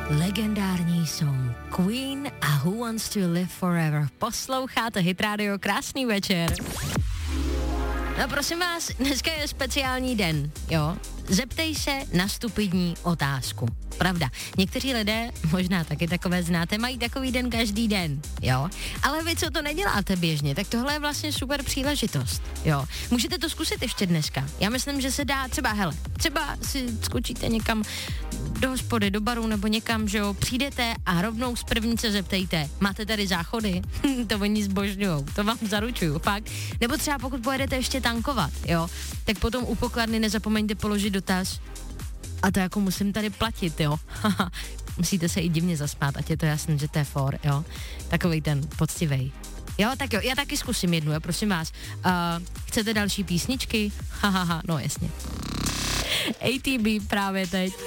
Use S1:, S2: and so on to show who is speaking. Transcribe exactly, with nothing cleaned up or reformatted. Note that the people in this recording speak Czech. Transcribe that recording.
S1: Legendární song Queen a Who Wants to Live Forever. Posloucháte Hit Radio, krásný večer. No prosím vás, dneska je speciální den, jo? Zeptej se na stupidní otázku. Pravda, někteří lidé, možná taky takové znáte, mají takový den každý den, jo? Ale vy, co to neděláte běžně, tak tohle je vlastně super příležitost, jo? Můžete to zkusit ještě dneska. Já myslím, že se dá třeba, hele, třeba si skočíte někam do hospody, do baru nebo někam, že jo, přijdete a rovnou z první se zeptejte, máte tady záchody? To oni zbožňujou, to vám zaručuju, fakt. Nebo třeba pokud pojedete ještě tankovat, jo, tak potom u pokladny nezapomeňte položit dotaz, a to jako musím tady platit, jo. Musíte se i divně zasmát, ať je to jasný, že to je for, jo. Takovej ten poctivej. Jo, tak jo, já taky zkusím jednu, jo, prosím vás. Uh, chcete další písničky? Hahaha, no jasně. A T B právě teď.